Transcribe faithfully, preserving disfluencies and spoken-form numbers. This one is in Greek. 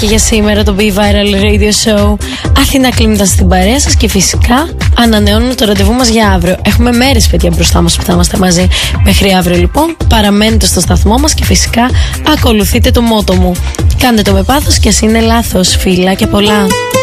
και για σήμερα το Be Viral Radio Show. Αθήνα Κλίμνητα στην παρέα σας και φυσικά ανανεώνουμε το ραντεβού μας για αύριο. Έχουμε μέρες, παιδιά, μπροστά μας που θα είμαστε μαζί. Μέχρι αύριο, λοιπόν, παραμένετε στο σταθμό μας και φυσικά ακολουθείτε το μότο μου. Κάντε το με πάθος και ας είναι λάθος. Φιλά και πολλά.